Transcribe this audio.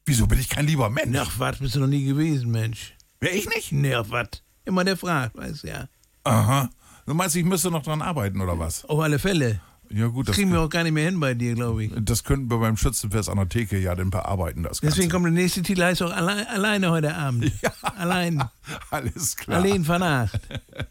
Wieso bin ich kein lieber Mensch? Ach, was, bist du noch nie gewesen, Mensch. Wer, ich nicht? Nee, ach, was. Immer der fragt, weißt du ja. Aha. Du meinst, ich müsste noch dran arbeiten, oder was? Auf alle Fälle. Ja gut, Das kriegen wir auch gar nicht mehr hin bei dir, glaube ich. das könnten wir beim Schützenfest an der Theke ja dann bearbeiten. Das Deswegen Ganze. kommt der nächste Titel, heißt auch alleine heute Abend. Ja. Allein. Alles klar. Allein von Nacht.